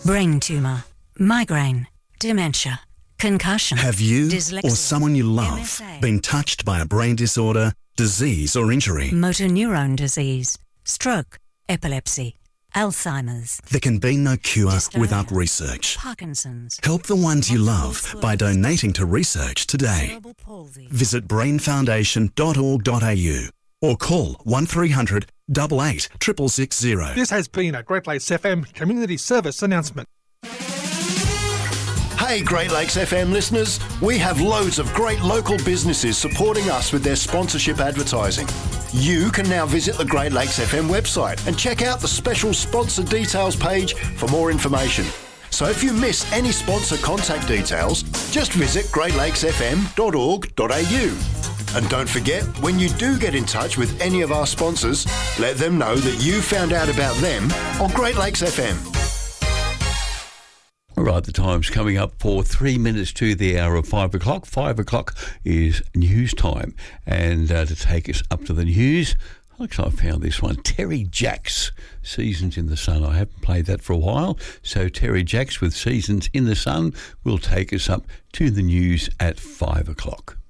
brain tumour, migraine, dementia, concussion. Have you dyslexia, or someone you love MSA, been touched by a brain disorder, disease or injury? motor neurone disease, stroke, epilepsy, Alzheimer's, There can be no cure Dystonia, without research. Parkinson's, Help the ones you multiple love by donating to research today. cerebral palsy. Visit brainfoundation.org.au or call 1300 88 660. This has been a Great Lakes FM community service announcement. Hey Great Lakes FM listeners, we have loads of great local businesses supporting us with their sponsorship advertising. You can now visit the Great Lakes FM website and check out the special sponsor details page for more information. So if you miss any sponsor contact details, just visit greatlatesfm.org.au. And don't forget, when you do get in touch with any of our sponsors, let them know that you found out about them on Great Lakes FM. All right, the time's coming up for 3 minutes to the hour of 5 o'clock. 5 o'clock is news time. And to take us up to the news, looks like I found this one. Terry Jacks, Seasons in the Sun. I haven't played that for a while. So Terry Jacks with Seasons in the Sun will take us up to the news at 5 o'clock.